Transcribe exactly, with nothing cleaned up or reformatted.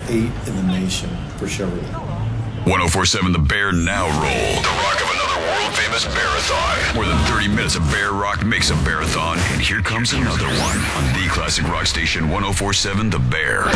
eight in the nation for Chevrolet. ten forty-seven The Bear now roll. The rock of another world-famous Bearathon. More than thirty minutes of Bear Rock makes a Bearathon, and here comes another one on the classic rock station ten forty-seven The Bear.